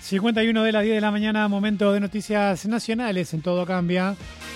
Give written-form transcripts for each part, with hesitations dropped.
51 de las 10 de la mañana, momento de noticias nacionales en Todo Cambia.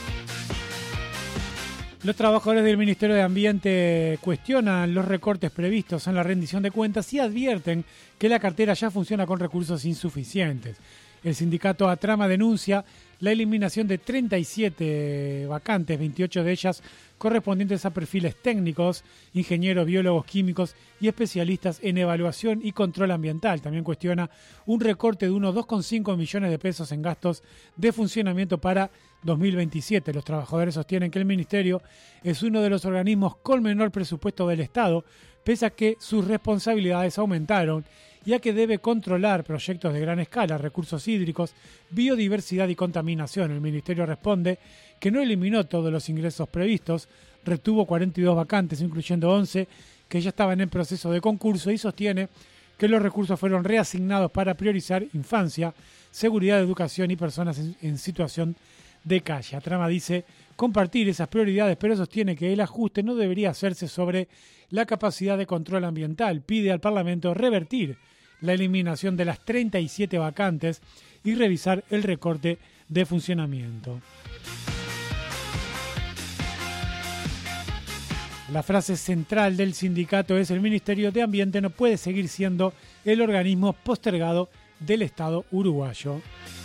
Los trabajadores del Ministerio de Ambiente cuestionan los recortes previstos en la rendición de cuentas y advierten que la cartera ya funciona con recursos insuficientes. El sindicato Atrama denuncia la eliminación de 37 vacantes, 28 de ellas correspondientes a perfiles técnicos, ingenieros, biólogos, químicos y especialistas en evaluación y control ambiental. También cuestiona un recorte de unos 2,5 millones de pesos en gastos de funcionamiento para 2027. Los trabajadores sostienen que el Ministerio es uno de los organismos con menor presupuesto del Estado, pese a que sus responsabilidades aumentaron y a que debe controlar proyectos de gran escala, recursos hídricos, biodiversidad y contaminación. El Ministerio responde que no eliminó todos los ingresos previstos, retuvo 42 vacantes, incluyendo 11 que ya estaban en proceso de concurso, y sostiene que los recursos fueron reasignados para priorizar infancia, seguridad, educación y personas en situación de calle. Atrama dice compartir esas prioridades, pero sostiene que el ajuste no debería hacerse sobre la capacidad de control ambiental. Pide al Parlamento revertir la eliminación de las 37 vacantes y revisar el recorte de funcionamiento. La frase central del sindicato es: el Ministerio de Ambiente no puede seguir siendo el organismo postergado del Estado uruguayo.